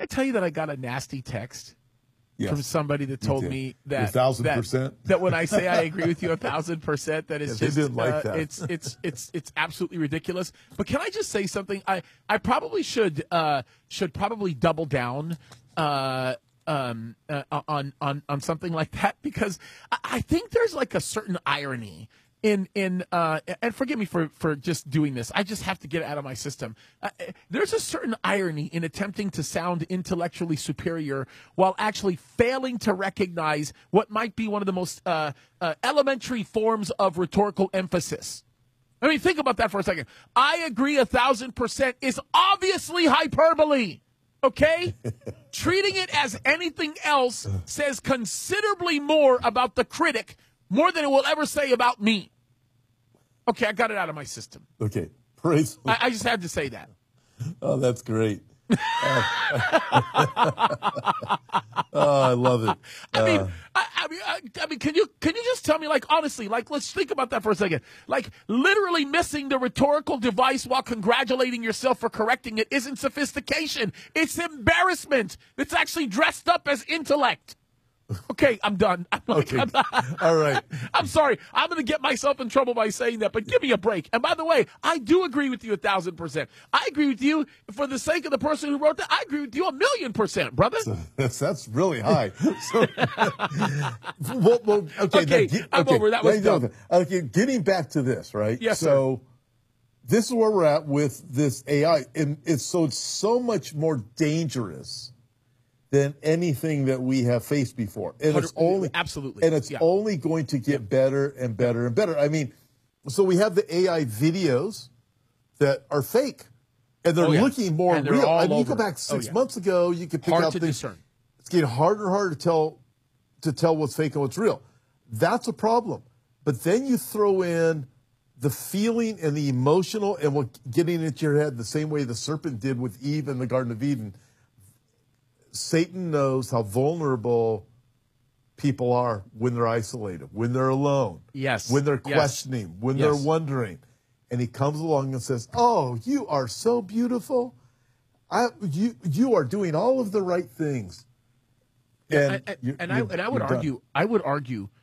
tell you that I got a nasty text Yes, from somebody that told me that 1,000%. that when I say I agree with you 1,000%, that it's Yeah, they just didn't like that. it's absolutely ridiculous. But can I just say something? I probably should probably double down on something like that, because I think there's like a certain irony in and forgive me for just doing this. I just have to get it out of my system. There's a certain irony in attempting to sound intellectually superior while actually failing to recognize what might be one of the most elementary forms of rhetorical emphasis. I mean, think about that for a second. I agree 1,000% is obviously hyperbole. Okay? Treating it as anything else says considerably more about the critic, more than it will ever say about me. Okay, I got it out of my system. Okay, praise. I just had to say that. Oh, that's great. Oh, I love it. I mean, can you just tell me, like, honestly, like, let's think about that for a second. Like, literally missing the rhetorical device while congratulating yourself for correcting it isn't sophistication. It's embarrassment. It's actually dressed up as intellect. Okay, I'm done. Okay. All right. I'm sorry. I'm going to get myself in trouble by saying that, but give me a break. And by the way, I do agree with you 1,000%. I agree with you for the sake of the person who wrote that. I agree with you 1,000,000%, brother. So that's really high. So, okay, I'm over. That was dumb. Okay, getting back to this, right? Yes, so, this is where we're at with this AI, and it's so much more dangerous than anything that we have faced before. And it's only absolutely, and it's only going to get better and better and better. I mean, so we have the AI videos that are fake, and they're looking more real. I mean, you go back 6 months ago, you could pick out things. Discern. It's getting harder and harder to tell what's fake and what's real. That's a problem. But then you throw in the feeling and the emotional and what getting into your head the same way the serpent did with Eve in the Garden of Eden. Satan knows how vulnerable people are when they're isolated, when they're alone, when they're questioning, when they're wondering. And he comes along and says, "Oh, you are so beautiful. You are doing all of the right things." I would argue